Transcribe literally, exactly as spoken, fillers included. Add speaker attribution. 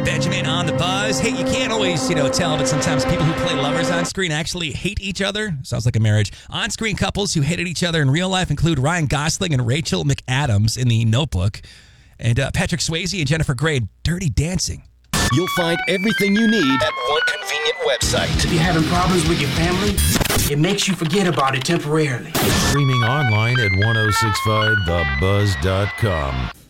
Speaker 1: and Benjamin on the Buzz. Hey, you can't always, you know, tell, but sometimes people who play lovers on screen actually hate each other. Sounds like a marriage. On-screen couples who hated each other in real life include Ryan Gosling and Rachel McAdams in The Notebook, and uh, Patrick Swayze and Jennifer Grey, Dirty Dancing.
Speaker 2: You'll find everything you need at one convenient website.
Speaker 3: If you're having problems with your family, it makes you forget about it temporarily.
Speaker 4: Streaming online at ten sixty-five the buzz dot com.